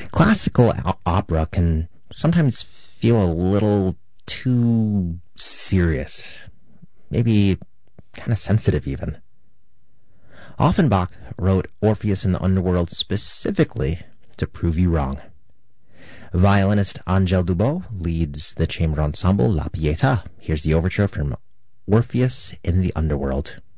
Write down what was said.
Classical opera can sometimes feel a little too serious, maybe kind of sensitive even. Offenbach wrote Orpheus in the Underworld specifically to prove you wrong. Violinist Angèle Dubot leads the chamber ensemble La Pietà. Here's the overture from Orpheus in the Underworld.